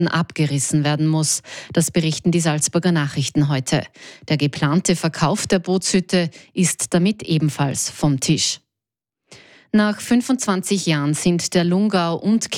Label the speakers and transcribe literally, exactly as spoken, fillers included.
Speaker 1: abgerissen werden muss. Das berichten die Salzburger Nachrichten heute. Der geplante Verkauf der Bootshütte ist damit ebenfalls vom Tisch. Nach fünfundzwanzig Jahren sind der Lungau und